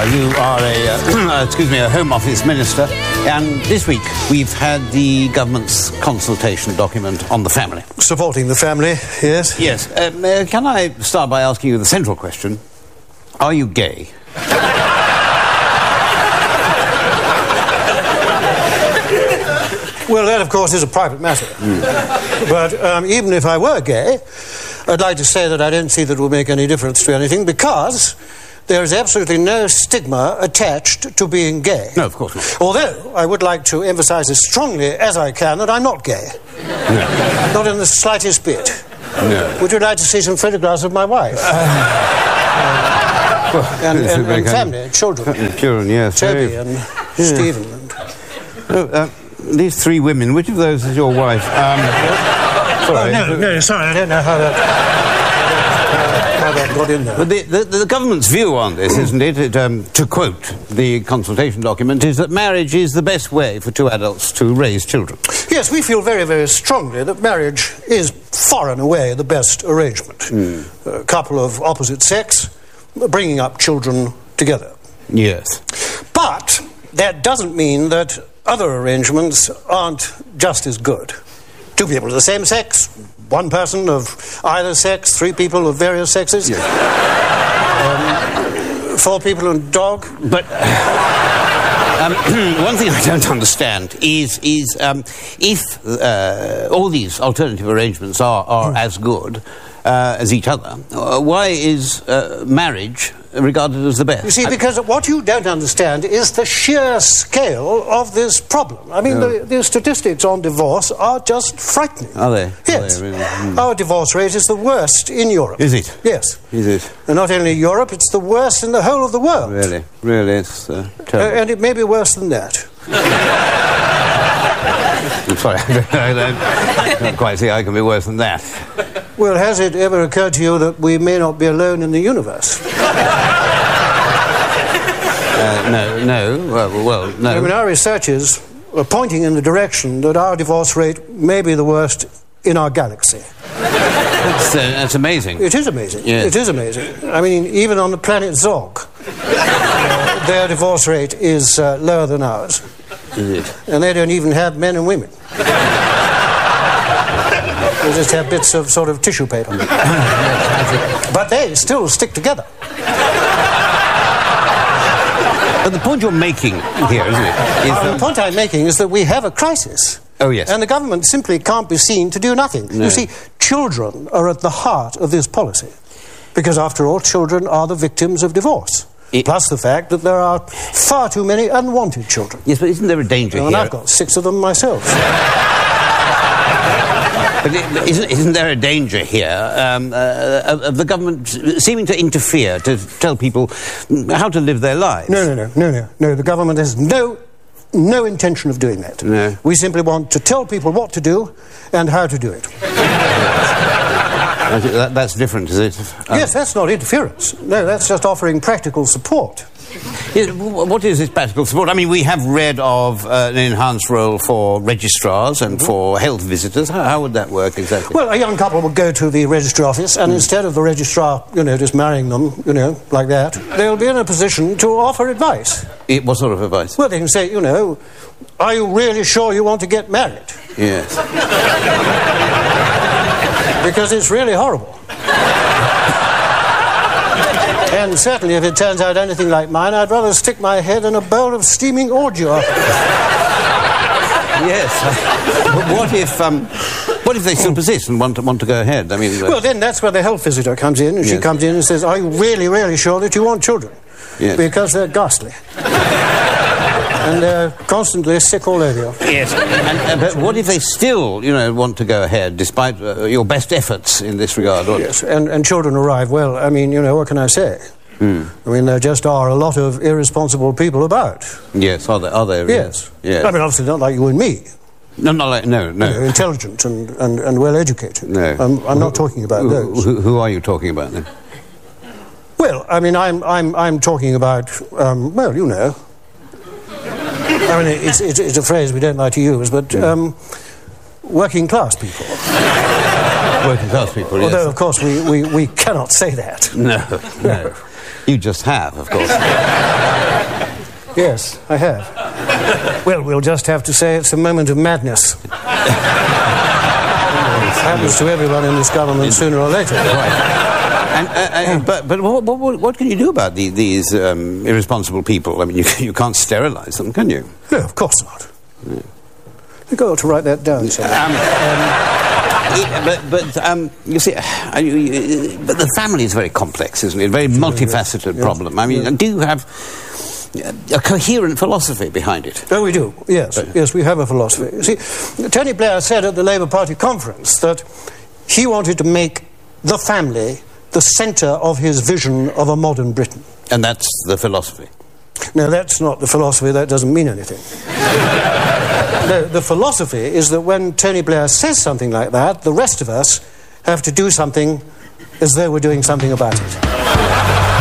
You are a Home Office Minister, and this week we've had the government's consultation document on the family. Supporting the family, yes. Yes. Can I start by asking you the central question? Are you gay? Well, that, of course, is a private matter. But even if I were gay, I'd like to say that I don't see that it will make any difference to anything, because there is absolutely no stigma attached to being gay. No, of course not. Although I would like to emphasise as strongly as I can that I'm not gay. No. Not in the slightest bit. No. Would you like to see some photographs of my wife? And family, children. Children, yes. Toby and Stephen. These three women, which of those is your wife? Sorry. No, sorry, I don't know how that got in there. But the government's view on this, isn't it, to quote the consultation document, is that marriage is the best way for two adults to raise children. Yes, we feel very, very strongly that marriage is far and away the best arrangement. A couple of opposite sex bringing up children together. Yes. But that doesn't mean that other arrangements aren't just as good. Two people of the same sex, one person of either sex, three people of various sexes, yes. Four people and a dog. But one thing I don't understand is if all these alternative arrangements are as good as each other, why is marriage regarded as the best? You see, because what you don't understand is the sheer scale of this problem. I mean, the statistics on divorce are just frightening. Are they? Yes. Are they really? Our divorce rate is the worst in Europe. Is it? Yes. Is it? And not only Europe, it's the worst in the whole of the world. Really? Really, it's terrible. And it may be worse than that. I'm sorry, I don't quite see how it can be worse than that. Well, has it ever occurred to you that we may not be alone in the universe? No. Well, no. I mean, our researchers are pointing in the direction that our divorce rate may be the worst in our galaxy. That's amazing. It is amazing. Yes. It is amazing. I mean, even on the planet Zog, their divorce rate is lower than ours. Is it? And they don't even have men and women. They just have bits of sort of tissue paper. But they still stick together. But the point you're making here, isn't it? The point I'm making is that we have a crisis. Oh, yes. And the government simply can't be seen to do nothing. No. You see, children are at the heart of this policy. Because, after all, children are the victims of divorce. Plus the fact that there are far too many unwanted children. Yes, but isn't there a danger here? And I've got 6 of them myself. But isn't there a danger here of the government seeming to interfere, to tell people how to live their lives? No. The government has no intention of doing that. No. We simply want to tell people what to do and how to do it. That's different, is it? Yes, that's not interference. No, that's just offering practical support. What is this practical support? I mean, we have read of an enhanced role for registrars and for health visitors. How would that work exactly? Well, a young couple would go to the registry office, and instead of the registrar, just marrying them, like that, they'll be in a position to offer advice. What sort of advice? Well, they can say, are you really sure you want to get married? Yes. Because it's really horrible. And certainly, if it turns out anything like mine, I'd rather stick my head in a bowl of steaming ordure. Yes. What if they still persist and want to go ahead? I mean, well, then that's where the health visitor comes in, and she comes in and says, "Are you really, really sure that you want children?" Yes. Because they're ghastly. And they're constantly sick all over you. Yes. But what if they still, want to go ahead, despite your best efforts in this regard? Yes, and children arrive. Well, I mean, what can I say? I mean, there just are a lot of irresponsible people about. Yes, are there? Yes. Yes. I mean, obviously not like you and me. No, not like, no. Intelligent and well-educated. No. I'm not talking about those. Who are you talking about, then? Well, I mean, I'm talking about, I mean, it's a phrase we don't like to use, but working class people. Working class people, yes. Although, of course, we cannot say that. No. You just have, of course. Yes, I have. Well, we'll just have to say it's a moment of madness. It happens to everyone in this government sooner or later. Right. But what can you do about these irresponsible people? I mean, you can't sterilise them, can you? No, of course not. Yeah. I think I ought to write that down. You see, but the family is very complex, isn't it? A very multifaceted problem. I mean, do you have a coherent philosophy behind it? Oh, we do, yes. Yes, we have a philosophy. You see, Tony Blair said at the Labour Party conference that he wanted to make the family the centre of his vision of a modern Britain. And that's the philosophy? No, that's not the philosophy. That doesn't mean anything. No, the philosophy is that when Tony Blair says something like that, the rest of us have to do something as though we're doing something about it.